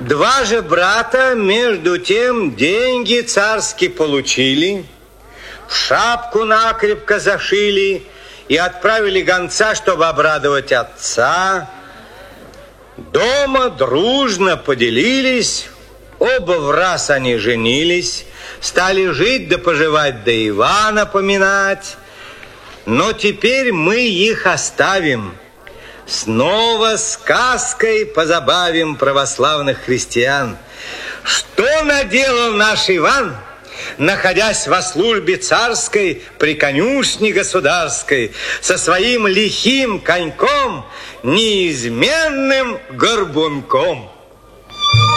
Два же брата, между тем, деньги царские получили, в шапку накрепко зашили и отправили гонца, чтобы обрадовать отца. Дома дружно поделились, оба в раз они женились, стали жить да поживать, да Ивана поминать. Но теперь мы их оставим. Снова сказкой позабавим православных христиан. Что наделал наш Иван, находясь во службе царской при конюшне государской, со своим лихим коньком, неизменным горбунком?